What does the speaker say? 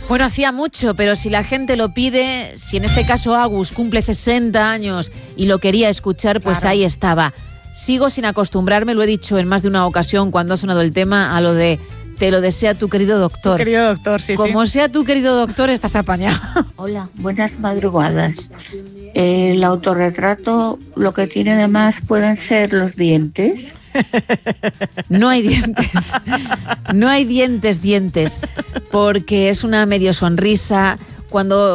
Bueno, hacía mucho, pero si la gente lo pide, si en este caso Agus cumple 60 años y lo quería escuchar, pues claro, ahí estaba. Sigo sin acostumbrarme, lo he dicho en más de una ocasión cuando ha sonado el tema, a lo de te lo desea tu querido doctor. Tu querido doctor, sí, Como sí. sea tu querido doctor, estás apañado. Hola, buenas madrugadas. El autorretrato, lo que tiene de más pueden ser los dientes. No hay dientes. No hay dientes, porque es una medio sonrisa. Cuando